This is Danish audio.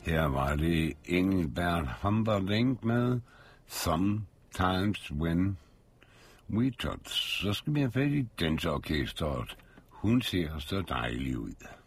Her var det Engelbert Humperdinck med Sometimes When We Touch. Så skal vi have fat i dansorkestret. Hun ser så dejlig ud.